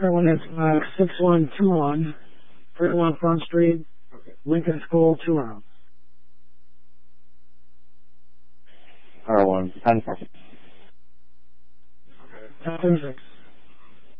Currently it's 6121 31 Front Street, Lincoln School, 2 rounds. R1, 10 seconds. 10-6.